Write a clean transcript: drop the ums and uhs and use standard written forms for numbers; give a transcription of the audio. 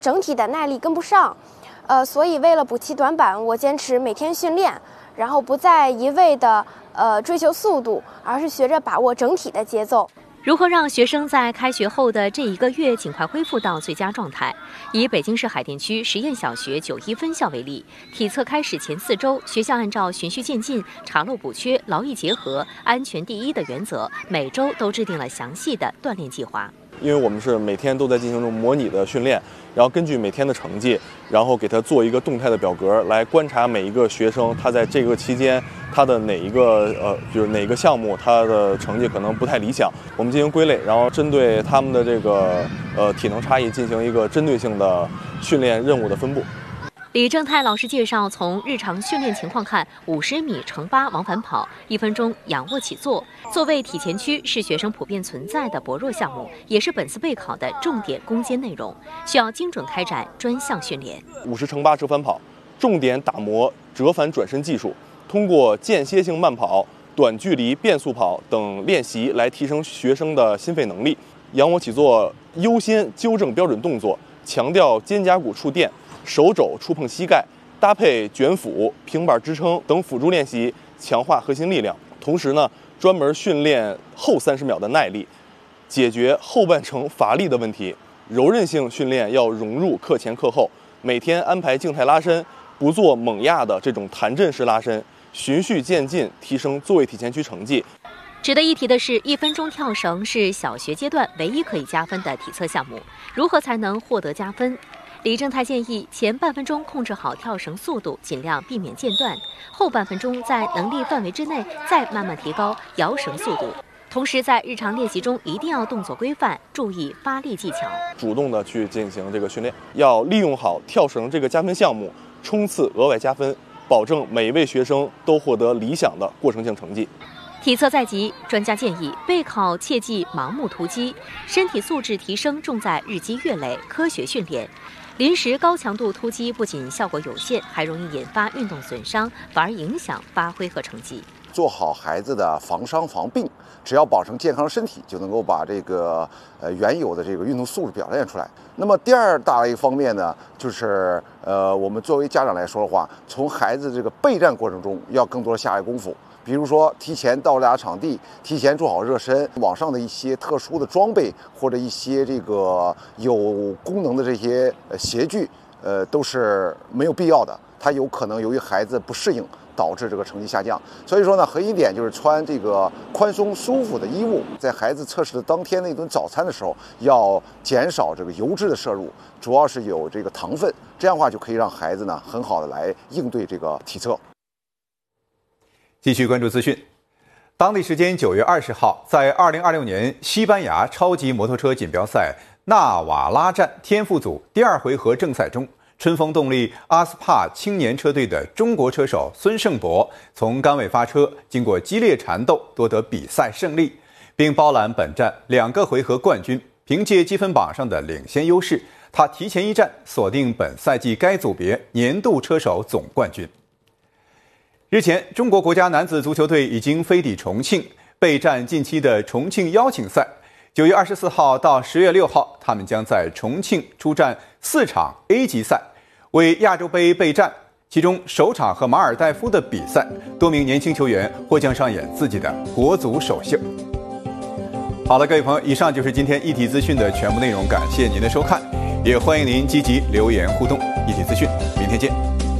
整体的耐力跟不上，所以为了补齐短板，我坚持每天训练，然后不再一味的追求速度，而是学着把握整体的节奏。 如何让学生在开学后的这1个月尽快恢复到最佳状态？以北京市海淀区实验小学91分校为例，体测开始前4周，学校按照循序渐进、查漏补缺、劳逸结合、安全第一的原则，每周都制定了详细的锻炼计划。 因为我们是每天都在进行中模拟的训练，然后根据每天的成绩，然后给他做一个动态的表格，来观察每一个学生他在这个期间他的哪一个就是哪个项目他的成绩可能不太理想，我们进行归类，然后针对他们的这个体能差异进行一个针对性的训练任务的分布。 李正泰老师介绍，从日常训练情况看，50米乘8往返跑，1分钟仰卧起坐。坐位体前屈是学生普遍存在的薄弱项目，也是本次备考的重点攻坚内容，需要精准开展专项训练。 50乘8折返跑，重点打磨折返转身技术，通过间歇性慢跑、短距离变速跑等练习来提升学生的心肺能力。仰卧起坐优先纠正标准动作，强调肩胛骨触电。手肘触碰膝盖，搭配卷腹、平板支撑等辅助练习，强化核心力量。同时呢，专门训练后30秒的耐力，解决后半程乏力的问题。柔韧性训练要融入课前课后，每天安排静态拉伸，不做猛压的这种弹震式拉伸，循序渐进提升坐位体前屈成绩。 值得一提的是，1分钟跳绳是小学阶段唯一可以加分的体测项目。如何才能获得加分？李正泰建议，前半分钟控制好跳绳速度，尽量避免间断；后半分钟在能力范围之内再慢慢提高摇绳速度。同时，在日常练习中一定要动作规范，注意发力技巧， 主动的去进行这个训练，要利用好跳绳这个加分项目，冲刺额外加分，保证每一位学生都获得理想的过程性成绩。 体测在即，专家建议备考切忌盲目突击，身体素质提升重在日积月累、科学训练。临时高强度突击不仅效果有限，还容易引发运动损伤，反而影响发挥和成绩。 做好孩子的防伤防病，只要保证健康身体，就能够把这个原有的这个运动素质表现出来。那么第二大的一个方面呢，就是我们作为家长来说的话，从孩子这个备战过程中要更多的下一功夫。比如说，提前到达场地，提前做好热身，网上的一些特殊的装备或者一些这个有功能的这些鞋具，都是没有必要的。它有可能由于孩子不适应，导致这个成绩下降。所以说呢，核心点就是穿这个宽松舒服的衣物。在孩子测试的当天那顿早餐的时候，要减少这个油脂的摄入，主要是有这个糖分，这样的话就可以让孩子呢很好的来应对这个体测。 继续关注资讯。当地时间9月20号，在2026年西班牙超级摩托车锦标赛纳瓦拉站天赋组第2回合正赛中，春风动力阿斯帕青年车队的中国车手孙胜博从杆位发车，经过激烈缠斗夺得比赛胜利，并包揽本站2个回合冠军。凭借积分榜上的领先优势，他提前一站锁定本赛季该组别年度车手总冠军。日前，中国国家男子足球队已经飞抵重庆，备战近期的重庆邀请赛。9月24号到10月6号，他们将在重庆出战4场 A 级赛，为亚洲杯备战。其中首场和马尔代夫的比赛，多名年轻球员或将上演自己的国足首秀。好了，各位朋友，以上就是今天一体资讯的全部内容，感谢您的收看，也欢迎您积极留言互动。一体资讯，明天见。